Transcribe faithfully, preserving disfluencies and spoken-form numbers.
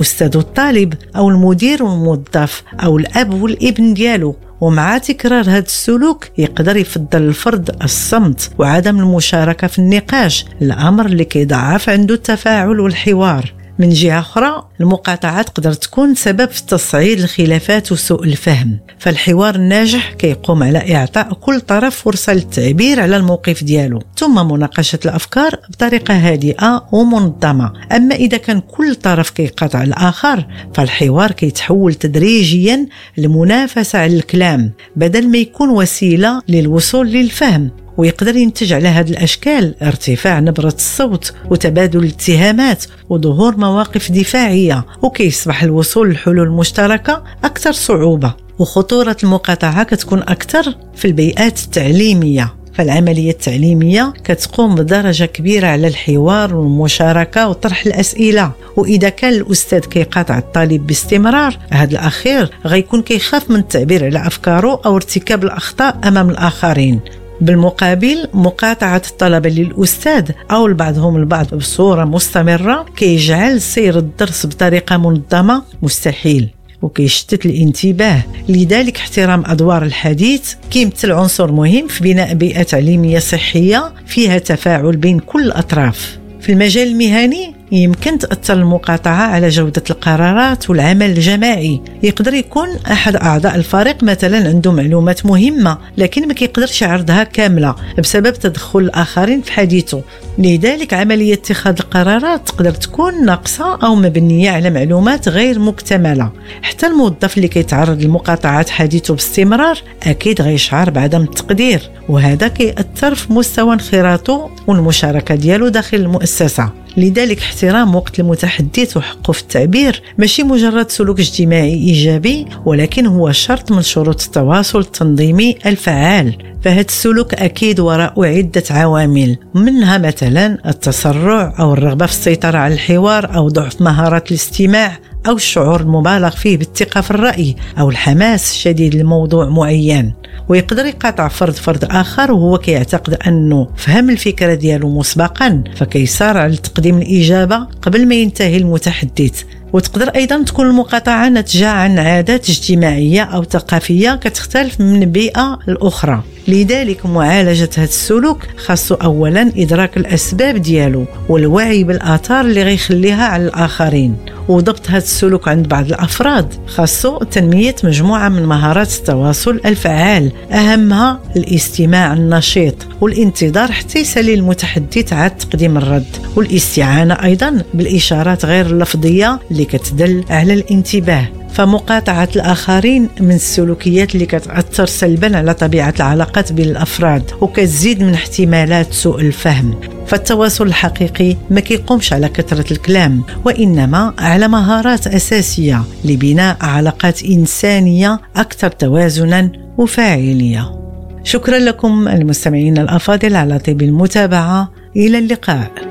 الأستاذ والطالب أو المدير والموظف أو الأب والابن ديالو. ومع تكرار هذا السلوك يقدر يفضل الفرد الصمت وعدم المشاركة في النقاش، الأمر اللي كيضعف عنده التفاعل والحوار. من جهة أخرى المقاطعة تقدر تكون سبب في تصعيد الخلافات وسوء الفهم، فالحوار الناجح كيقوم على إعطاء كل طرف فرصة للتعبير على الموقف ديالو ثم مناقشة الأفكار بطريقة هادئة ومنظمة. أما إذا كان كل طرف كيقاطع الآخر فالحوار كيتحول تدريجيا لمنافسة على الكلام بدل ما يكون وسيلة للوصول للفهم، ويقدر ينتج على هذه الأشكال ارتفاع نبرة الصوت وتبادل الاتهامات وظهور مواقف دفاعية، وكيصبح الوصول لحلول مشتركة أكثر صعوبة. وخطورة المقاطعة كتكون أكثر في البيئات التعليمية، فالعملية التعليمية كتقوم بدرجة كبيرة على الحوار والمشاركة وطرح الأسئلة، وإذا كان الأستاذ كيقاطع الطالب باستمرار هذا الأخير غيكون كيخاف من التعبير على أفكاره أو ارتكاب الأخطاء أمام الآخرين. بالمقابل مقاطعة الطلبة للأستاذ أو لبعضهم البعض بصورة مستمرة كيجعل سير الدرس بطريقة منظمة مستحيل وكيشتت الانتباه. لذلك احترام أدوار الحديث كيمثل عنصر مهم في بناء بيئة تعليمية صحية فيها تفاعل بين كل الأطراف. في المجال المهني يمكن تأثر المقاطعة على جودة القرارات والعمل الجماعي. يقدر يكون أحد أعضاء الفريق مثلا عنده معلومات مهمة لكن ما كيقدرش يعرضها كاملة بسبب تدخل الآخرين في حديثه، لذلك عملية اتخاذ القرارات تقدر تكون ناقصة أو مبنية على معلومات غير مكتملة. حتى الموظف اللي كيتعرض لمقاطعة حديثه باستمرار أكيد غيشعر بعدم التقدير، وهذا كيأثر في مستوى انخراطه والمشاركة ديالو داخل المؤسسة. لذلك احترام وقت المتحدث وحقه في التعبير ماشي مجرد سلوك اجتماعي إيجابي، ولكن هو شرط من شروط التواصل التنظيمي الفعال. فهذا السلوك أكيد وراء عدة عوامل، منها مثلا التسرع أو الرغبة في السيطرة على الحوار أو ضعف مهارات الاستماع أو الشعور المبالغ فيه بالثقة في الرأي أو الحماس الشديد لموضوع معين. ويقدر يقاطع فرد فرد آخر وهو كيعتقد أنه فهم الفكرة ديالو مسبقا فكيسارع لتقديم الإجابة قبل ما ينتهي المتحدث. وتقدر أيضا تكون المقاطعة ناتجة عن عادات اجتماعية أو ثقافية كتختلف من بيئة لأخرى. لذلك معالجة هذا السلوك خاصه أولا إدراك الأسباب ديالو والوعي بالآثار اللي غيخليها على الآخرين. وضبط هذا السلوك عند بعض الأفراد خاصه تنمية مجموعة من مهارات التواصل الفعال، أهمها الاستماع النشيط والانتظار حتى يسالي المتحدث عاد تقديم الرد، والاستعانة أيضا بالإشارات غير اللفظية اللي كتدل على الانتباه. فمقاطعة الآخرين من السلوكيات اللي كتأثر سلبا على طبيعة العلاقات بين الأفراد وكتزيد من احتمالات سوء الفهم. فالتواصل الحقيقي ما كيقومش على كثرة الكلام وإنما على مهارات أساسية لبناء علاقات إنسانية أكثر توازنا وفاعلية. شكرا لكم المستمعين الأفاضل على طيب المتابعة، إلى اللقاء.